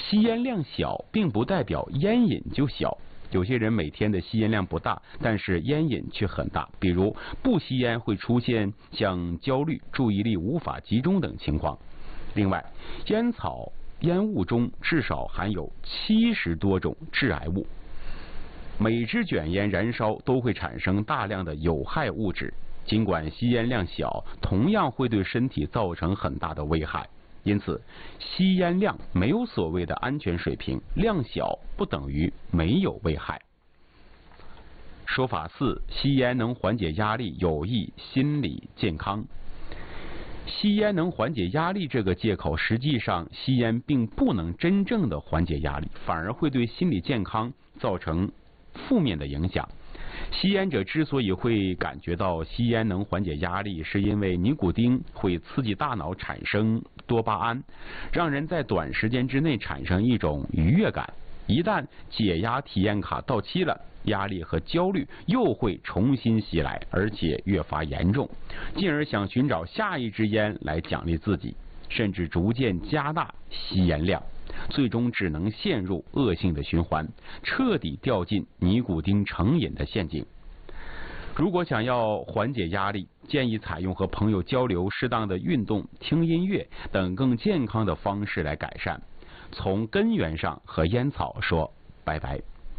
吸烟量小并不代表烟瘾就小。有些人每天的吸烟量不大，但是烟瘾却很大，比如不吸烟会出现像焦虑、注意力无法集中等情况。另外，烟草、烟雾中至少含有70多种致癌物，每支卷烟燃烧都会产生大量的有害物质。尽管吸烟量小，同样会对身体造成很大的危害。因此，吸烟量没有所谓的安全水平，量小不等于没有危害。说法4，吸烟能缓解压力，有益心理健康。吸烟能缓解压力这个借口，实际上吸烟并不能真正的缓解压力，反而会对心理健康造成负面的影响。吸烟者之所以会感觉到吸烟能缓解压力，是因为尼古丁会刺激大脑产生多巴胺，让人在短时间之内产生一种愉悦感。一旦解压体验卡到期了，压力和焦虑又会重新袭来，而且越发严重，进而想寻找下一支烟来奖励自己，甚至逐渐加大吸烟量，最终只能陷入恶性的循环，彻底掉进尼古丁成瘾的陷阱。如果想要缓解压力，建议采用和朋友交流、适当的运动、听音乐等更健康的方式来改善，从根源上和烟草说拜拜。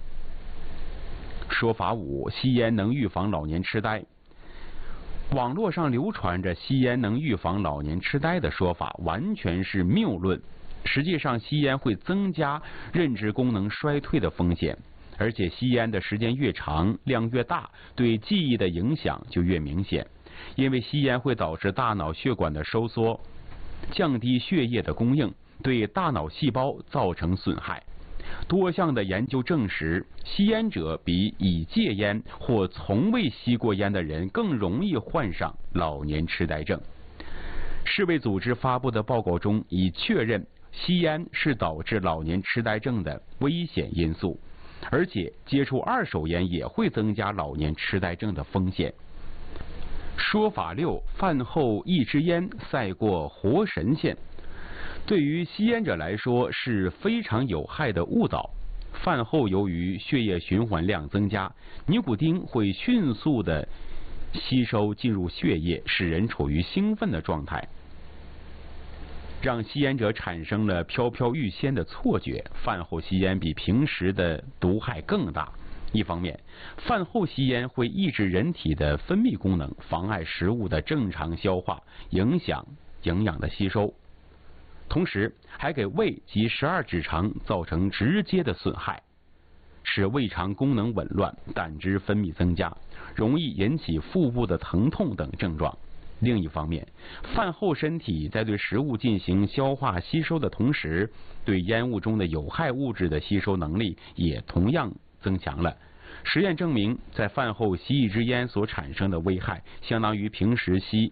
说法5，吸烟能预防老年痴呆。网络上流传着吸烟能预防老年痴呆的说法，完全是谬论。实际上，吸烟会增加认知功能衰退的风险，而且吸烟的时间越长，量越大，对记忆的影响就越明显。因为吸烟会导致大脑血管的收缩，降低血液的供应，对大脑细胞造成损害。多项的研究证实，吸烟者比已戒烟或从未吸过烟的人更容易患上老年痴呆症。世卫组织发布的报告中已确认，吸烟是导致老年痴呆症的危险因素，而且接触二手烟也会增加老年痴呆症的风险。说法6，饭后一支烟赛过活神仙。对于吸烟者来说是非常有害的误导。饭后由于血液循环量增加，尼古丁会迅速的吸收进入血液，使人处于兴奋的状态，让吸烟者产生了飘飘欲仙的错觉。饭后吸烟比平时的毒害更大。一方面，饭后吸烟会抑制人体的分泌功能，妨碍食物的正常消化，影响营养的吸收，同时还给胃及12指肠造成直接的损害，使胃肠功能紊乱，胆汁分泌增加，容易引起腹部的疼痛等症状。另一方面，饭后身体在对食物进行消化吸收的同时，对烟雾中的有害物质的吸收能力也同样增强了。实验证明，在饭后吸一支烟所产生的危害，相当于平时吸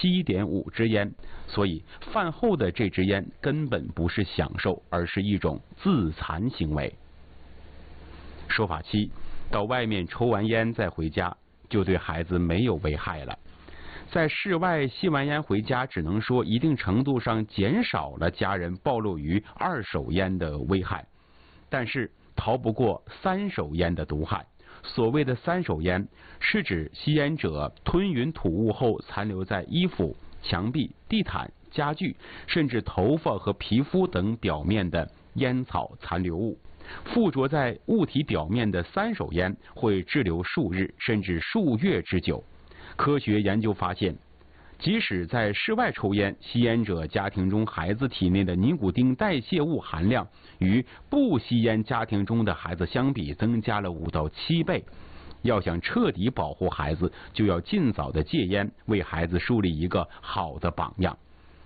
7.5支烟，所以饭后的这支烟根本不是享受，而是一种自残行为。说法7，到外面抽完烟再回家，就对孩子没有危害了。在室外吸完烟回家，只能说一定程度上减少了家人暴露于二手烟的危害，但是逃不过三手烟的毒害。所谓的三手烟，是指吸烟者吞云吐雾后残留在衣服、墙壁、地毯、家具，甚至头发和皮肤等表面的烟草残留物。附着在物体表面的三手烟会滞留数日甚至数月之久。科学研究发现，即使在室外抽烟，吸烟者家庭中孩子体内的尼古丁代谢物含量与不吸烟家庭中的孩子相比增加了5到7倍。要想彻底保护孩子，就要尽早的戒烟，为孩子树立一个好的榜样。